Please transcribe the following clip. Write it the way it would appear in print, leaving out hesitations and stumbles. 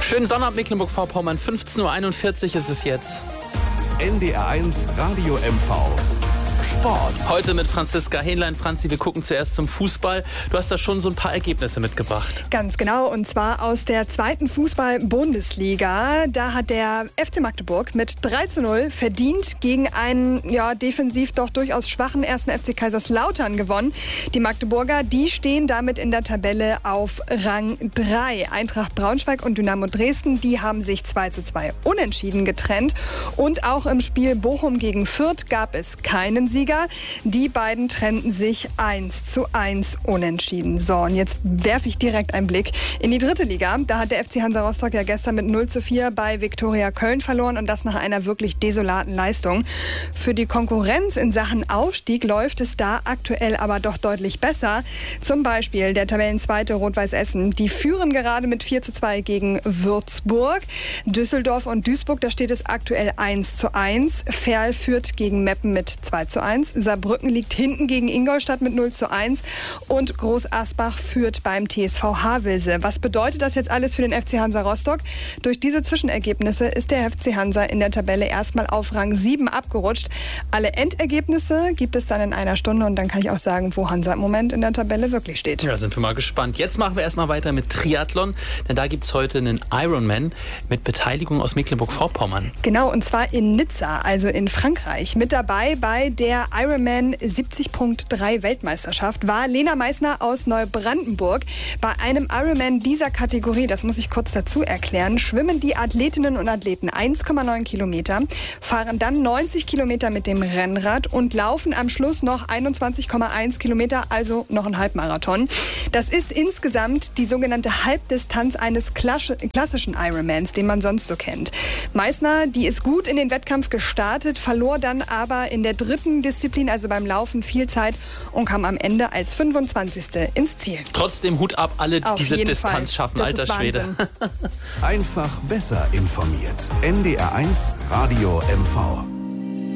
Schönen Sonnabend, Mecklenburg-Vorpommern. 15.41 Uhr ist es jetzt. NDR1 Radio MV. Sport. Heute mit Franziska Hähnlein. Franzi, wir gucken zuerst zum Fußball. Du hast da schon so ein paar Ergebnisse mitgebracht. Ganz genau, und zwar aus der 2. Fußball-Bundesliga. Da hat der FC Magdeburg mit 3:0 verdient gegen einen defensiv doch durchaus schwachen 1. FC Kaiserslautern gewonnen. Die Magdeburger, die stehen damit in der Tabelle auf Rang 3. Eintracht Braunschweig und Dynamo Dresden, die haben sich 2:2 unentschieden getrennt. Und auch im Spiel Bochum gegen Fürth gab es keinen Sieger. Die beiden trennten sich 1:1 unentschieden. So, und jetzt werfe ich direkt einen Blick in die 3. Liga. Da hat der FC Hansa Rostock ja gestern mit 0:4 bei Viktoria Köln verloren, und das nach einer wirklich desolaten Leistung. Für die Konkurrenz in Sachen Aufstieg läuft es da aktuell aber doch deutlich besser. Zum Beispiel der Tabellenzweite Rot-Weiß Essen. Die führen gerade mit 4:2 gegen Würzburg. Düsseldorf und Duisburg, da steht es aktuell 1:1. Verl führt gegen Meppen mit 2:1. Saarbrücken liegt hinten gegen Ingolstadt mit 0:1. Und Groß Asbach führt beim TSV Havelse. Was bedeutet das jetzt alles für den FC Hansa Rostock? Durch diese Zwischenergebnisse ist der FC Hansa in der Tabelle erstmal auf Rang 7 abgerutscht. Alle Endergebnisse gibt es dann in einer Stunde, und dann kann ich auch sagen, wo Hansa im Moment in der Tabelle wirklich steht. Ja, sind wir mal gespannt. Jetzt machen wir erstmal weiter mit Triathlon, denn da gibt es heute einen Ironman mit Beteiligung aus Mecklenburg-Vorpommern. Genau, und zwar in Nizza, also in Frankreich. Mit dabei bei der Ironman 70.3 Weltmeisterschaft war Lena Meissner aus Neubrandenburg. Bei einem Ironman dieser Kategorie, das muss ich kurz dazu erklären, schwimmen die Athletinnen und Athleten 1,9 Kilometer, fahren dann 90 Kilometer mit dem Rennrad und laufen am Schluss noch 21,1 Kilometer, also noch ein Halbmarathon. Das ist insgesamt die sogenannte Halbdistanz eines klassischen Ironmans, den man sonst so kennt. Meissner, die ist gut in den Wettkampf gestartet, verlor dann aber in der 3. Disziplin, also beim Laufen, viel Zeit und kam am Ende als 25. ins Ziel. Trotzdem Hut ab, alle, die diese Distanz Fall. schaffen, Das alter ist Schwede. Einfach besser informiert. NDR1 Radio MV.